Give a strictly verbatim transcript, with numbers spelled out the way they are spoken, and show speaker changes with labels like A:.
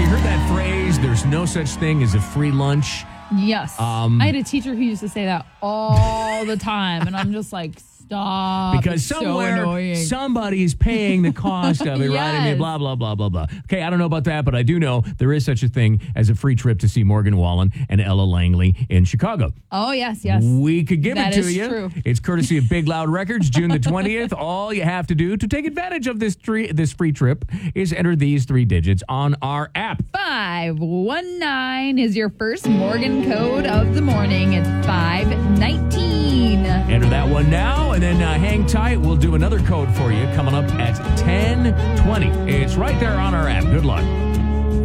A: you heard that phrase, there's no such thing as a free lunch?
B: Yes.
A: Um,
B: I had a teacher who used to say that all the time, and I'm just like, stop.
A: Because
B: it's
A: somewhere,
B: so annoying.
A: somebody's paying the cost of it, right? I mean,
B: Yes.
A: blah, blah, blah, blah, blah. Okay, I don't know about that, but I do know there is such a thing as a free trip to see Morgan Wallen and Ella Langley in Chicago.
B: Oh, yes, yes.
A: We could give
B: That
A: it to
B: is
A: you.
B: true.
A: It's courtesy of Big Loud Records, June the twentieth. All you have to do to take advantage of this tree, this free trip is enter these three digits on our app.
B: five one nine is your first Morgan code of the morning. It's five nineteen.
A: Enter that one now, and then uh, hang tight. We'll do another code for you coming up at ten twenty. It's right there on our app. Good luck.